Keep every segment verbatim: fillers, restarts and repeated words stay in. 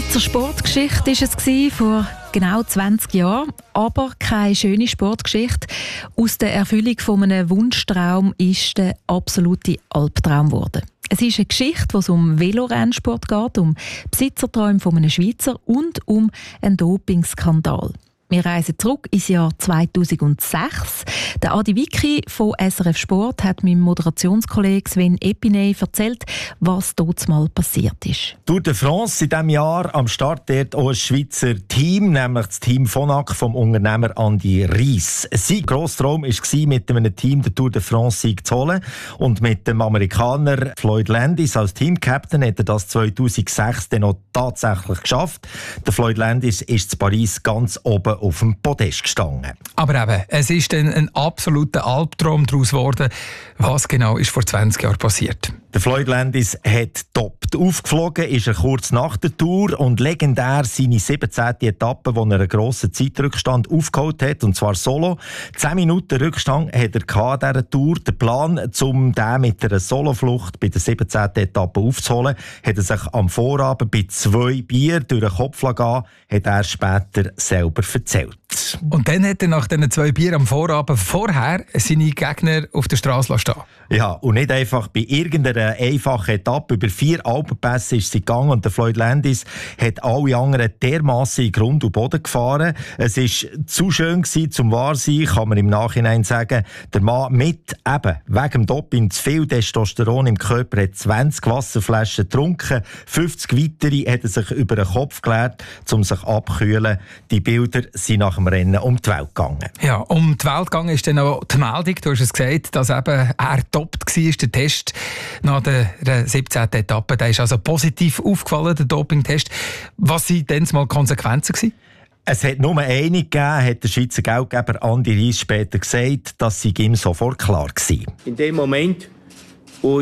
Schweizer Sportgeschichte war es vor genau zwanzig Jahren, aber keine schöne Sportgeschichte. Aus der Erfüllung von einem Wunschtraum ist der absolute Albtraum geworden. Es ist eine Geschichte, wo es um Velorennsport geht, um Besitzerträume von einem Schweizer und um einen Dopingskandal. Wir reisen zurück ins Jahr zweitausendsechs. Der Adi Wicki von S R F Sport hat meinem Moderationskollegen Sven Epiney erzählt, was dort mal passiert ist. Tour de France in diesem Jahr am Start dort auch ein Schweizer Team, nämlich das Team Phonak vom Unternehmer Andi Riess. Sein grosser Traum war, mit einem Team den Tour de France-Sieg zu holen. Und mit dem Amerikaner Floyd Landis als Teamcaptain hat er das zweitausendsechs dann noch tatsächlich geschafft. Der Floyd Landis ist in Paris ganz oben auf dem Podest gestanden. Aber eben, es ist dann ein absoluter Albtraum daraus geworden. Was genau ist vor zwanzig Jahren passiert? Der Floyd Landis hat toppt. Aufgeflogen ist er kurz nach der Tour und legendär seine siebzehnte Etappe, wo er einen grossen Zeitrückstand aufgeholt hat, und zwar solo. Zehn Minuten Rückstand hat er an dieser Tour. Der Plan, um den mit einer Soloflucht bei der siebzehnten Etappe aufzuholen, hat er sich am Vorabend bei zwei Bier durch den Kopf gehen, hat er später selber erzählt. Und dann hat er nach diesen zwei Bier am Vorabend vorher seine Gegner auf der Straße stehen. Ja, und nicht einfach bei irgendeiner einfachen Etappe. Über vier Alpenpässe ist sie gegangen und der Floyd Landis hat alle anderen dermassen in Grund und Boden gefahren. Es war zu schön gewesen, zum wahr sein, kann man im Nachhinein sagen. Der Mann mit eben wegen dem Doping zu viel Testosteron im Körper hat zwanzig Wasserflaschen getrunken. fünfzig weitere hat er sich über den Kopf geleert, um sich abzukühlen. Die Bilder sind nach dem Rennen um die Welt gegangen. Ja, um die Welt gegangen ist dann auch die Meldung, du hast es gesagt, dass eben er toppt war, der Test nach der siebzehnten Etappe. Der ist also positiv aufgefallen, der Dopingtest. Was waren denn mal Konsequenzen gewesen? Es hat nur eine gegeben, hat der Schweizer Geldgeber Andi Riess später gesagt, dass sie ihm sofort klar war. In dem Moment, wo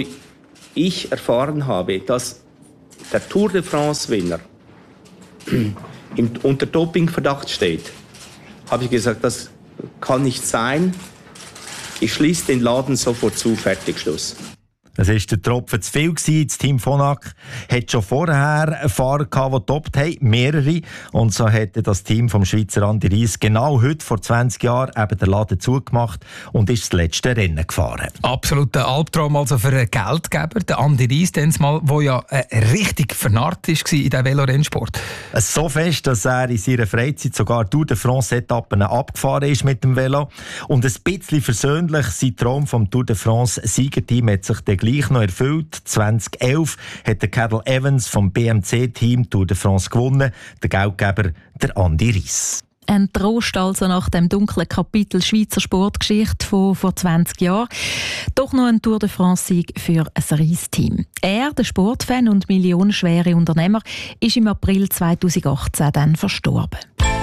ich erfahren habe, dass der Tour de France-Winner unter Dopingverdacht steht, habe ich gesagt, das kann nicht sein. Ich schließe den Laden sofort zu, fertig, Schluss. Es war der Tropfen zu viel gewesen. Das Team Phonak hatte schon vorher Fahrer gehabt, die getoppt haben, mehrere. Und so hätte das Team vom Schweizer Andi Riess genau heute vor zwanzig Jahren eben den Laden zugemacht und ist das letzte Rennen gefahren. Absoluter Albtraum also für einen Geldgeber, der Andi Riess, der ja äh, richtig vernarrt war in diesem Velorennsport. So fest, dass er in seiner Freizeit sogar Tour de France-Etappen abgefahren ist mit dem Velo. Und ein bisschen versöhnlich, sein Traum vom Tour de France-Siegerteam hat sich dann gleich noch erfüllt. zweitausendelf hat der Cadel Evans vom B M C-Team Tour de France gewonnen, der Geldgeber der Andi Riess. Ein Trost also nach dem dunklen Kapitel Schweizer Sportgeschichte von vor zwanzig Jahren. Doch noch ein Tour de France-Sieg für ein Riess-Team. Er, der Sportfan und millionenschwere Unternehmer, ist im April zweitausendachtzehn dann verstorben.